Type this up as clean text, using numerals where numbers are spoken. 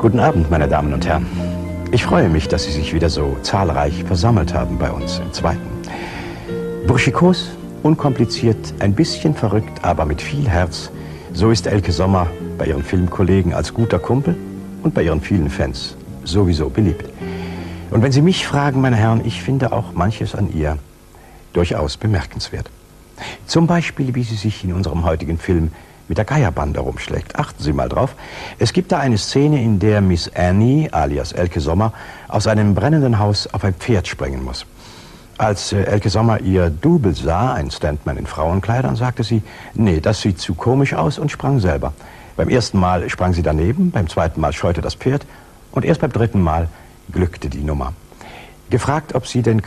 Guten Abend, meine Damen und Herren. Ich freue mich, dass Sie sich wieder so zahlreich versammelt haben bei uns im Zweiten. Burschikos, unkompliziert, ein bisschen verrückt, aber mit viel Herz. So ist Elke Sommer bei ihren Filmkollegen als guter Kumpel und bei ihren vielen Fans sowieso beliebt. Und wenn Sie mich fragen, meine Herren, ich finde auch manches an ihr durchaus bemerkenswert. Zum Beispiel, wie sie sich in unserem heutigen Film mit der Geierbande rumschlägt. Achten Sie mal drauf. Es gibt da eine Szene, in der Miss Annie, alias Elke Sommer, aus einem brennenden Haus auf ein Pferd springen muss. Als Elke Sommer ihr Double sah, ein Stuntman in Frauenkleidern, sagte sie, nee, das sieht zu komisch aus und sprang selber. Beim ersten Mal sprang sie daneben, beim zweiten Mal scheute das Pferd und erst beim dritten Mal glückte die Nummer. Gefragt, ob sie denn